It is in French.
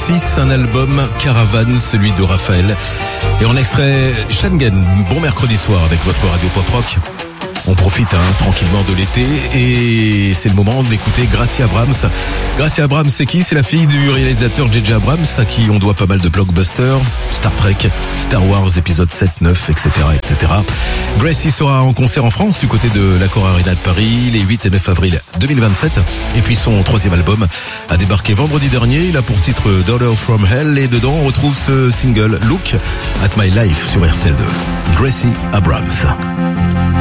2006, un album Caravane, celui de Raphaël. Et en extrait Schengen. Bon mercredi soir avec votre radio pop rock. On profite tranquillement de l'été et c'est le moment d'écouter Gracie Abrams. Gracie Abrams, c'est qui? C'est la fille du réalisateur J.J. Abrams, à qui on doit pas mal de blockbusters, Star Trek, Star Wars, épisode 7, 9, etc., etc. Gracie sera en concert en France du côté de l'Accor Arena de Paris les 8 et 9 avril 2027. Et puis son troisième album a débarqué vendredi dernier. Il a pour titre Daughter from Hell et dedans on retrouve ce single Look at My Life sur RTL2. Gracie Abrams.